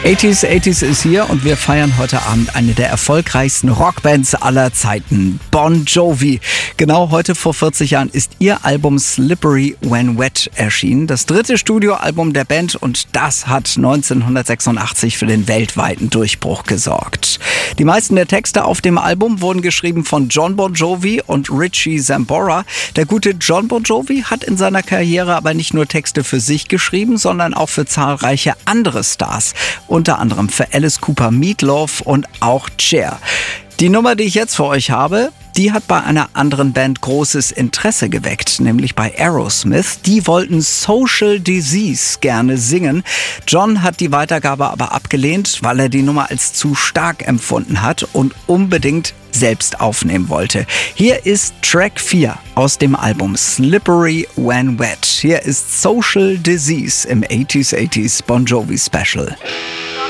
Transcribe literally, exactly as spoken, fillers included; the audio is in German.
achtziger, achtziger ist hier und wir feiern heute Abend eine der erfolgreichsten Rockbands aller Zeiten, Bon Jovi. Genau heute vor vierzig Jahren ist ihr Album Slippery When Wet erschienen, das dritte Studioalbum der Band, und das hat neunzehnhundertsechsundachtzig für den weltweiten Durchbruch gesorgt. Die meisten der Texte auf dem Album wurden geschrieben von Jon Bon Jovi und Richie Sambora. Der gute Jon Bon Jovi hat in seiner Karriere aber nicht nur Texte für sich geschrieben, sondern auch für zahlreiche andere Stars. Unter anderem für Alice Cooper, Meat Loaf und auch Cher. Die Nummer, die ich jetzt für euch habe, die hat bei einer anderen Band großes Interesse geweckt, nämlich bei Aerosmith. Die wollten Social Disease gerne singen. John hat die Weitergabe aber abgelehnt, weil er die Nummer als zu stark empfunden hat und unbedingt selbst aufnehmen wollte. Hier ist Track vier aus dem Album Slippery When Wet. Hier ist Social Disease im achtziger, achtziger Bon Jovi Special.